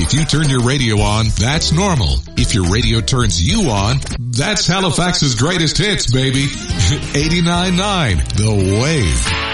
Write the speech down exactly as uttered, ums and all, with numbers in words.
If you turn your radio on, that's normal. If your radio turns you on, that's Halifax's greatest hits, baby. eighty-nine point nine The Wave.